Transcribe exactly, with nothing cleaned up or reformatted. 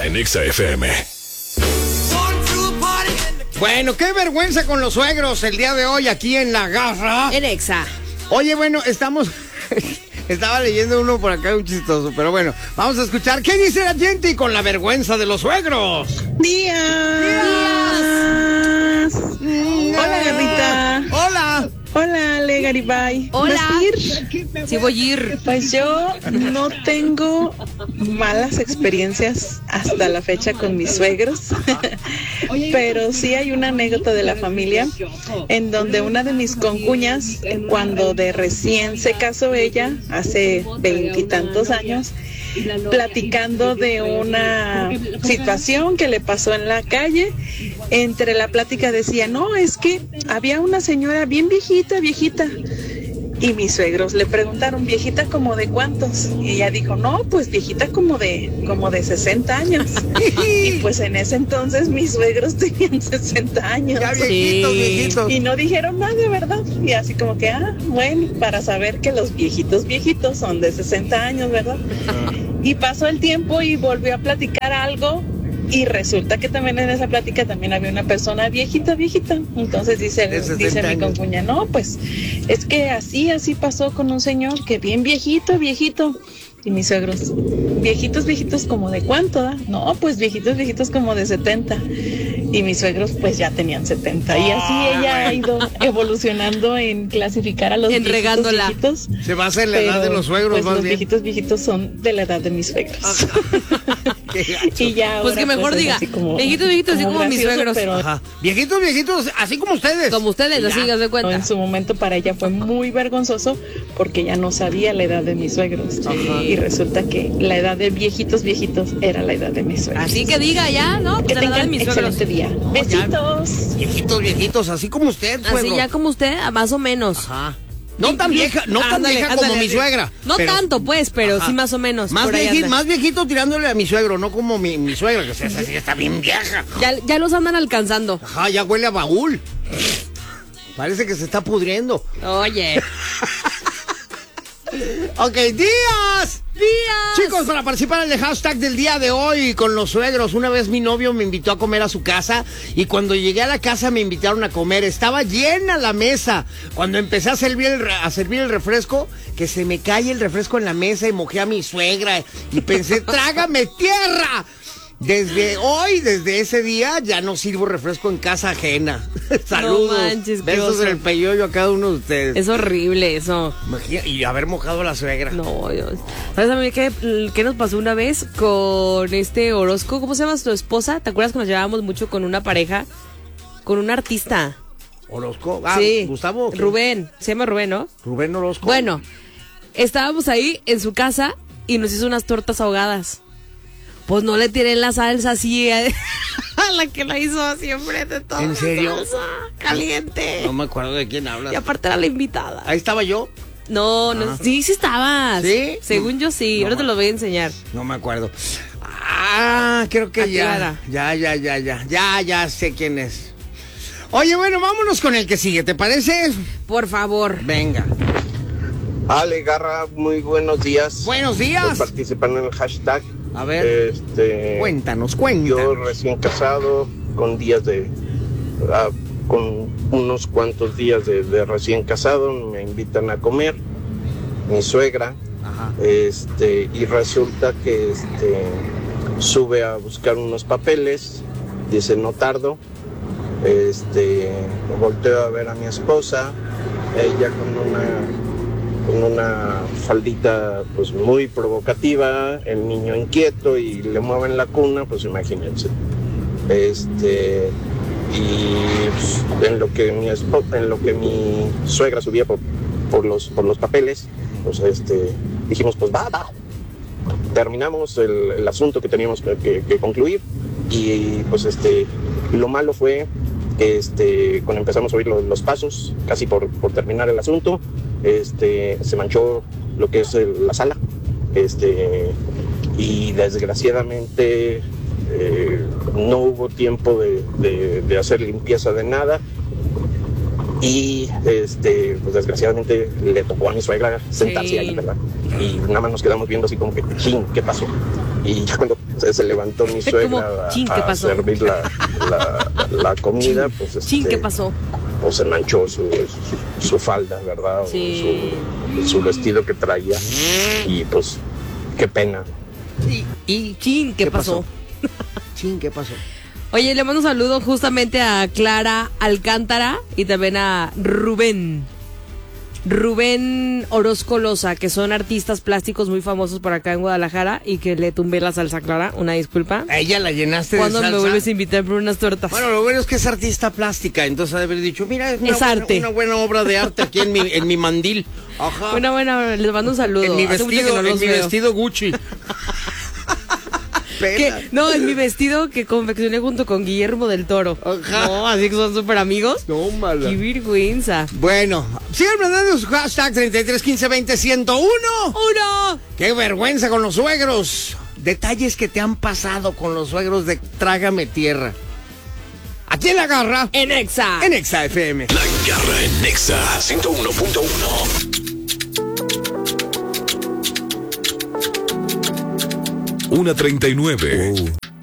en Exa F M. Bueno, qué vergüenza con los suegros el día de hoy aquí en La Garra. En Exa. Oye, bueno, estamos... Estaba leyendo uno por acá, un chistoso, pero bueno, vamos a escuchar qué dice la gente con la vergüenza de los suegros. ¡Días! ¡Días! Hola, Garrita. Hola. Hola, Ale, Garibay. Hola. ¿Vas a ir? Sí, voy a ir. Pues yo no tengo malas experiencias hasta la fecha con mis suegros, pero sí hay una anécdota de la familia en donde una de mis concuñas, cuando de recién se casó ella, hace veintitantos años, platicando de una situación que le pasó en la calle, entre la plática decía, no, es que había una señora bien viejita, viejita, y mis suegros le preguntaron, ¿viejita como de cuántos? Y ella dijo, no, pues viejita como de como de sesenta años. Y pues en ese entonces mis suegros tenían sesenta años. Ya viejitos, Sí. viejitos. Y no dijeron nada, de verdad. Y así como que, ah, bueno, para saber que los viejitos, viejitos son de sesenta años, ¿verdad? Y pasó el tiempo y volvió a platicar algo. Y resulta que también en esa plática también había una persona viejita, viejita. Entonces dice, dice mi concuña, no, pues es que así, así pasó con un señor que bien viejito, viejito. Y mis suegros, viejitos, viejitos como de cuánto, ¿da? No, pues viejitos, viejitos como de setenta. Y mis suegros pues ya tenían setenta. Y así ella ha ido evolucionando en clasificar a los viejitos, Entregándola. viejitos. Se va a hacer la edad Pero, de los suegros, pues más los bien. viejitos, viejitos son de la edad de mis suegros. Qué gacho. Y ya Pues ahora, que mejor es diga, así como- viejitos, viejitos, así como mis gracioso, suegros. pero Ajá. Viejitos, viejitos, así como ustedes. Como ustedes, así Ya. haz de cuenta. en su momento para ella fue muy vergonzoso porque ella no sabía la edad de mis suegros. Ajá. Y resulta que la edad de viejitos, viejitos era la edad de mis suegros. Así que diga ya, ¿no? que Pues la edad de tengan mis suegros. excelente día. Besitos. Viejitos, viejitos, así como usted, Así suegro. ya como usted, más o menos. Ajá. No tan vieja, no tan Ándale, vieja ándale, como mi sí. suegra. No pero- tanto, pues, pero Ajá. sí más o menos. Más, por ahí vieji- anda. más viejito tirándole a mi suegro, no como mi, mi suegra, que esa sí está bien vieja. Ya, ya los andan alcanzando. Ajá, ya huele a baúl. Parece que se está pudriendo. Oye. Ok, días. Días. Chicos, para participar en el hashtag del día de hoy con los suegros, una vez mi novio me invitó a comer a su casa y cuando llegué a la casa me invitaron a comer. Estaba llena la mesa. Cuando empecé a servir el, re- a servir el refresco, que se me cae el refresco en la mesa y mojé a mi suegra y pensé, trágame tierra. Desde hoy, desde ese día, ya no sirvo refresco en casa ajena. Saludos. No manches, qué Besos oso. en el peyoyo a cada uno de ustedes. Es horrible eso. Imagina- y haber mojado a la suegra. No, Dios. ¿Sabes a mí qué, qué nos pasó una vez con este Orozco? ¿Cómo se llama tu esposa? ¿Te acuerdas que nos llevábamos mucho con una pareja? Con un artista. Orozco. Ah, Sí. Gustavo. ¿qué? Rubén. Se llama Rubén, ¿no? Rubén Orozco. Bueno, estábamos ahí en su casa y nos hizo unas tortas ahogadas. Pues no le tiré la salsa así a, a la que la hizo así enfrente de todo. ¿En serio? Salsa caliente. No me acuerdo de quién hablas. Y aparte era la invitada. Ahí estaba yo. No, no, sí, sí estabas. ¿Sí? Según yo sí. No, Ahora te lo voy a enseñar. No me acuerdo. Ah, creo que ¿A ya. qué hora? Ya, ya, ya, ya. Ya, ya sé quién es. Oye, bueno, vámonos con el que sigue, ¿te parece? Por favor. Venga. Ale Garra, muy buenos días. Buenos Por días. participar en el hashtag. A ver, Este, cuéntanos, yo cuéntanos. recién casado, con días de, ah, con unos cuantos días de, de recién casado, me invitan a comer, mi suegra, Ajá. este, y resulta que este, sube a buscar unos papeles, dice no tardo, este, volteo a ver a mi esposa, ella con una con una faldita pues muy provocativa, el niño inquieto y le mueven la cuna, pues imagínense. Este y pues, en lo que mi espo- en lo que mi suegra subía por, por los por los papeles, pues este dijimos pues va, va. Terminamos el, el asunto que teníamos que, que- que concluir y pues este lo malo fue que este cuando empezamos a oír los, los pasos casi por, por terminar el asunto, este se manchó lo que es el- la sala, este y desgraciadamente eh, no hubo tiempo de, de- de hacer limpieza de nada y este pues desgraciadamente le tocó a mi suegra sentarse Sí. ahí, ¿verdad? Y nada más nos quedamos viendo así como que, chin, ¿qué pasó? Y ya cuando se, se levantó mi suegra a, chin, ¿qué a pasó? servir la, la, la comida, Chin, pues este, chin, ¿qué pasó? Pues se manchó su, su, su falda, ¿verdad? O Sí. Su, su vestido que traía. Y pues, qué pena. Y, y Chin, ¿qué, pasó? Chin, ¿qué pasó? Oye, le mando un saludo justamente a Clara Alcántara y también a Rubén. Rubén Orozco Loza, que son artistas plásticos muy famosos por acá en Guadalajara y que le tumbé la salsa Clara, una disculpa. A ella la llenaste de ¿Cuándo salsa. me vuelves a invitar por unas tortas? Bueno, lo bueno es que es artista plástica, entonces ha de haber dicho, mira, es, una, Es buena, arte. una buena obra de arte aquí en mi, en mi mandil. Ajá. Bueno, bueno, les mando un saludo. en mi Hace mucho que vestido, no en los mi veo. vestido Gucci. ¿Qué? No, en mi vestido que confeccioné junto con Guillermo del Toro. Ajá. No, así que son súper amigos. No, mala. Qué vergüenza. Bueno, sigan mandando su hashtag treinta y tres quince veinte ciento uno. ¡Uno! ¡Qué vergüenza con los suegros! Detalles que te han pasado con los suegros de Trágame Tierra. Aquí en La Garra, En Exa. en Exa F M. La Garra en Nexa ciento uno punto uno. Una treinta y nueve.